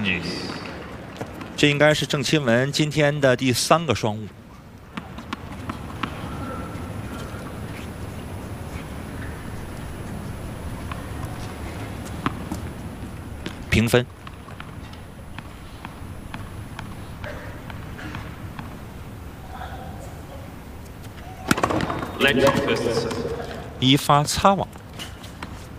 这应该是郑钦文今天的第3个双误。平分。一发擦网。